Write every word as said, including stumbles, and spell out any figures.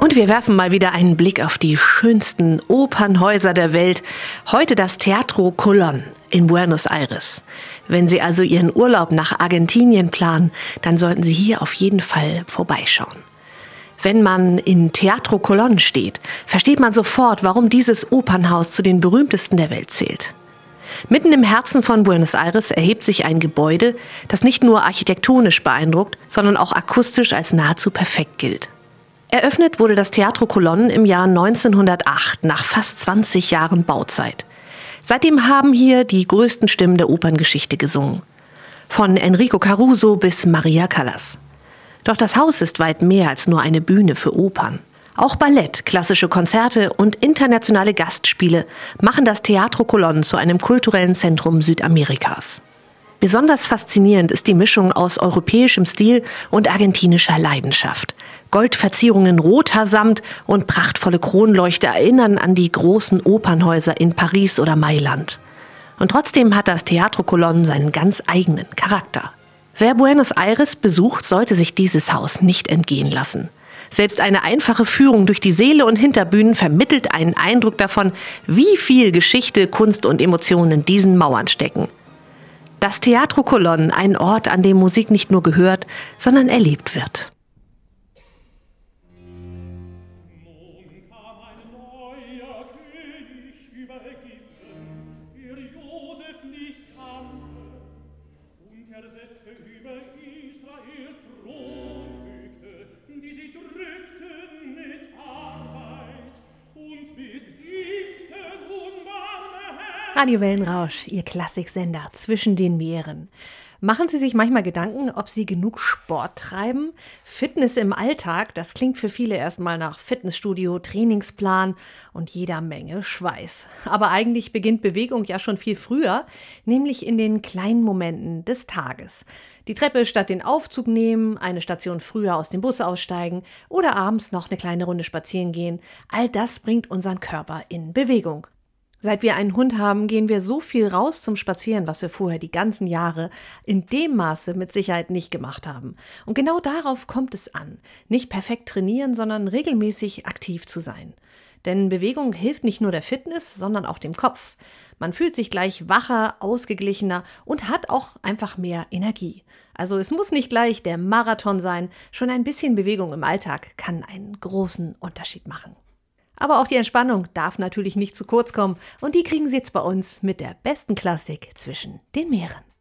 Und wir werfen mal wieder einen Blick auf die schönsten Opernhäuser der Welt. Heute das Teatro Colón in Buenos Aires. Wenn Sie also Ihren Urlaub nach Argentinien planen, dann sollten Sie hier auf jeden Fall vorbeischauen. Wenn man in Teatro Colón steht, versteht man sofort, warum dieses Opernhaus zu den berühmtesten der Welt zählt. Mitten im Herzen von Buenos Aires erhebt sich ein Gebäude, das nicht nur architektonisch beeindruckt, sondern auch akustisch als nahezu perfekt gilt. Eröffnet wurde das Teatro Colón im Jahr neunzehnhundertacht, nach fast zwanzig Jahren Bauzeit. Seitdem haben hier die größten Stimmen der Operngeschichte gesungen. Von Enrico Caruso bis Maria Callas. Doch das Haus ist weit mehr als nur eine Bühne für Opern. Auch Ballett, klassische Konzerte und internationale Gastspiele machen das Teatro Colón zu einem kulturellen Zentrum Südamerikas. Besonders faszinierend ist die Mischung aus europäischem Stil und argentinischer Leidenschaft. Goldverzierungen, roter Samt und prachtvolle Kronleuchter erinnern an die großen Opernhäuser in Paris oder Mailand. Und trotzdem hat das Teatro Colón seinen ganz eigenen Charakter. Wer Buenos Aires besucht, sollte sich dieses Haus nicht entgehen lassen. Selbst eine einfache Führung durch die Säle und Hinterbühnen vermittelt einen Eindruck davon, wie viel Geschichte, Kunst und Emotionen in diesen Mauern stecken. Das Teatro Colón, ein Ort, an dem Musik nicht nur gehört, sondern erlebt wird. Radio Wellenrausch, Ihr Klassiksender zwischen den Meeren. Machen Sie sich manchmal Gedanken, ob Sie genug Sport treiben? Fitness im Alltag, das klingt für viele erstmal nach Fitnessstudio, Trainingsplan und jeder Menge Schweiß. Aber eigentlich beginnt Bewegung ja schon viel früher, nämlich in den kleinen Momenten des Tages. Die Treppe statt den Aufzug nehmen, eine Station früher aus dem Bus aussteigen oder abends noch eine kleine Runde spazieren gehen. All das bringt unseren Körper in Bewegung. Seit wir einen Hund haben, gehen wir so viel raus zum Spazieren, was wir vorher die ganzen Jahre in dem Maße mit Sicherheit nicht gemacht haben. Und genau darauf kommt es an. Nicht perfekt trainieren, sondern regelmäßig aktiv zu sein. Denn Bewegung hilft nicht nur der Fitness, sondern auch dem Kopf. Man fühlt sich gleich wacher, ausgeglichener und hat auch einfach mehr Energie. Also es muss nicht gleich der Marathon sein, schon ein bisschen Bewegung im Alltag kann einen großen Unterschied machen. Aber auch die Entspannung darf natürlich nicht zu kurz kommen und die kriegen Sie jetzt bei uns mit der besten Klassik zwischen den Meeren.